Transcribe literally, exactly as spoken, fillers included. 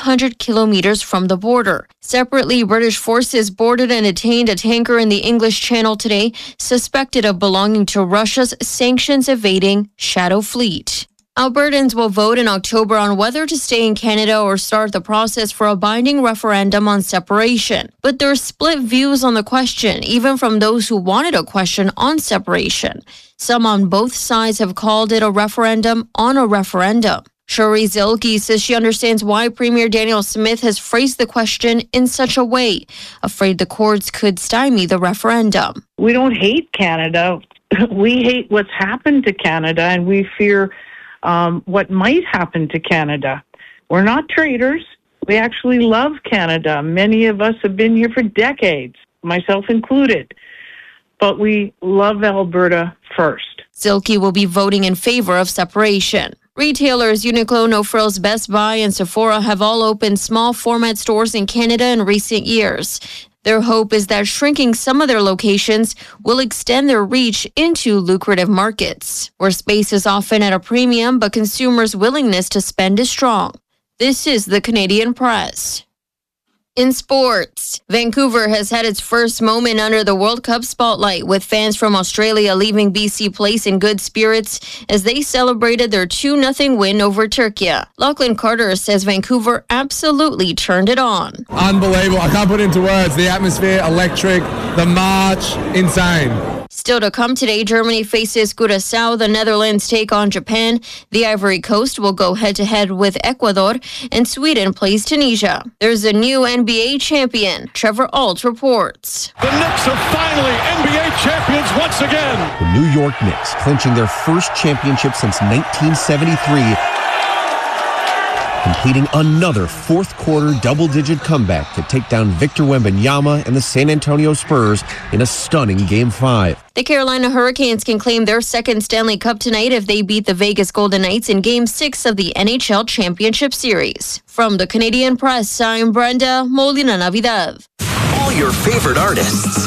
hundred kilometers from the border. Separately, British forces boarded and detained a tanker in the English Channel today, suspected of belonging to Russia's sanctions-evading Shadow Fleet. Albertans will vote in October on whether to stay in Canada or start the process for a binding referendum on separation. But there are split views on the question, even from those who wanted a question on separation. Some on both sides have called it a referendum on a referendum. Shuri Zilke says she understands why Premier Daniel Smith has phrased the question in such a way, afraid the courts could stymie the referendum. We don't hate Canada. We hate what's happened to Canada, and we fear Um, what might happen to Canada. We're not traitors. We actually love Canada. Many of us have been here for decades, myself included. But we love Alberta first. Zilke will be voting in favor of separation. Retailers Uniqlo, No Frills, Best Buy, and Sephora have all opened small format stores in Canada in recent years. Their hope is that shrinking some of their locations will extend their reach into lucrative markets, where space is often at a premium, but consumers' willingness to spend is strong. This is the Canadian Press. In sports, Vancouver has had its first moment under the World Cup spotlight, with fans from Australia leaving B C Place in good spirits as they celebrated their two nothing win over Turkey. Lachlan Carter says Vancouver absolutely turned it on. Unbelievable. I can't put it into words. The atmosphere, electric, the march, insane. Still to come today, Germany faces Curaçao, the Netherlands take on Japan, the Ivory Coast will go head-to-head with Ecuador, and Sweden plays Tunisia. There's a new N B A champion. Trevor Ault reports. The Knicks are finally N B A champions once again. The New York Knicks clinching their first championship since nineteen seventy-three, completing another fourth-quarter double-digit comeback to take down Victor Wembanyama and the San Antonio Spurs in a stunning Game five. The Carolina Hurricanes can claim their second Stanley Cup tonight if they beat the Vegas Golden Knights in Game six of the N H L Championship Series. From the Canadian Press, I'm Brenda Molina Navidad. All your favorite artists.